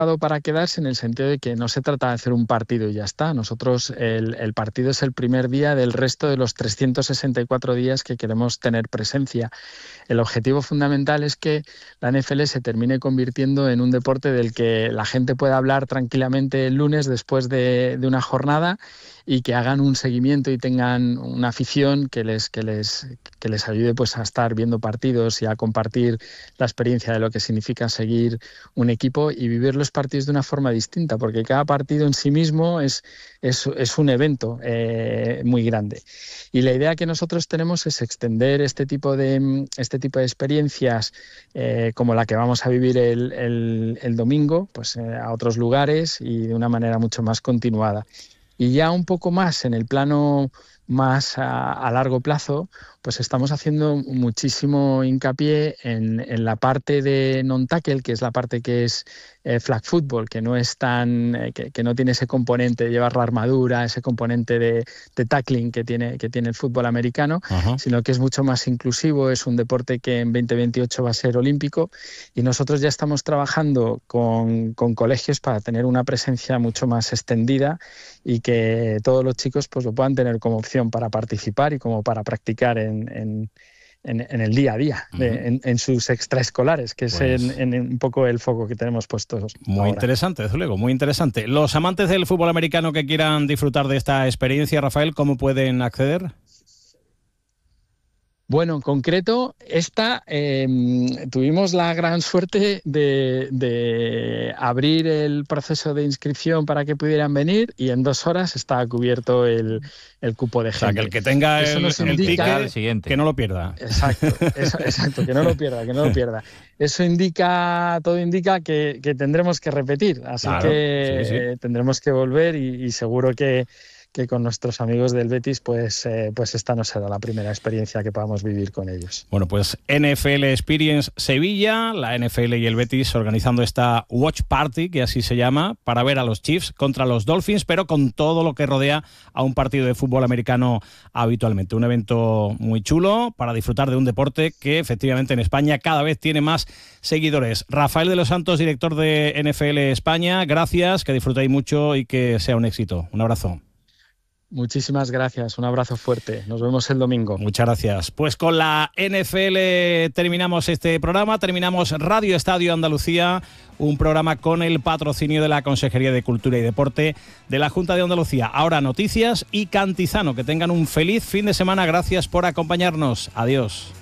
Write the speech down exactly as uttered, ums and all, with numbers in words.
para quedarse en el sentido de que no se trata de hacer un partido y ya está. Nosotros el, el partido es el primer día del resto de los trescientos sesenta y cuatro días que queremos tener presencia. El objetivo fundamental es que la N F L se termine convirtiendo en un deporte del que la gente pueda hablar tranquilamente el lunes después de, de una jornada y que hagan un seguimiento y tengan una afición que les, que les, que les ayude pues, a estar viendo partidos y a compartir la experiencia de lo que significa seguir un equipo y vivir los partidos de una forma distinta, porque cada partido en sí mismo es, es, es un evento eh, muy grande. Y la idea que nosotros tenemos es extender este tipo de, este tipo de experiencias eh, como la que vamos a vivir el, el, el domingo pues, eh, a otros lugares y de una manera mucho más continuada. Y ya un poco más en el plano más a, a largo plazo, pues estamos haciendo muchísimo hincapié en, en la parte de non-tackle, que es la parte que es eh, flag football, que no es tan, eh, que, que no tiene ese componente de llevar la armadura, ese componente de, de tackling que tiene, que tiene el fútbol americano, uh-huh. sino que es mucho más inclusivo, es un deporte que en veinte veintiocho va a ser olímpico y nosotros ya estamos trabajando con, con colegios para tener una presencia mucho más extendida y que todos los chicos pues lo puedan tener como opción para participar y como para practicar en, en, en, en el día a día, uh-huh. de, en, en sus extraescolares, que pues, es en, en un poco el foco que tenemos puestos. Muy ahora. Interesante, desde luego, muy interesante. Los amantes del fútbol americano que quieran disfrutar de esta experiencia, Rafael, ¿cómo pueden acceder? Bueno, en concreto, esta eh, tuvimos la gran suerte de, de abrir el proceso de inscripción para que pudieran venir y en dos horas está cubierto el, el cupo de gente. O sea, que el que tenga eso el, nos el indica, ticket, siguiente. Que no lo pierda. Exacto, eso, exacto, que no lo pierda, que no lo pierda. Eso indica, todo indica que, que tendremos que repetir, así claro, que sí, sí. Eh, tendremos que volver y, y seguro que que con nuestros amigos del Betis, pues, eh, pues esta no será la primera experiencia que podamos vivir con ellos. Bueno, pues N F L Experience Sevilla, la N F L y el Betis organizando esta Watch Party, que así se llama, para ver a los Chiefs contra los Dolphins, pero con todo lo que rodea a un partido de fútbol americano habitualmente. Un evento muy chulo para disfrutar de un deporte que efectivamente en España cada vez tiene más seguidores. Rafael de los Santos, director de N F L España, gracias, que disfrutéis mucho y que sea un éxito. Un abrazo. Muchísimas gracias, un abrazo fuerte. Nos vemos el domingo. Muchas gracias. Pues con la N F L terminamos este programa, terminamos Radio Estadio Andalucía, un programa con el patrocinio de la Consejería de Cultura y Deporte de la Junta de Andalucía. Ahora noticias y Cantizano. Que tengan un feliz fin de semana. Gracias por acompañarnos. Adiós.